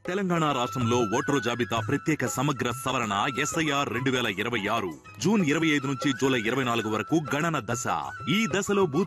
తెలంగాణ రాష్ట్రంలో ఓటరు జాబితా ప్రత్యేక సమగ్ర సవరణ SIR 2026 జూన్ 25 నుంచి జూలై 24 వరకు గణన దశ. ఈ దశలో బూత్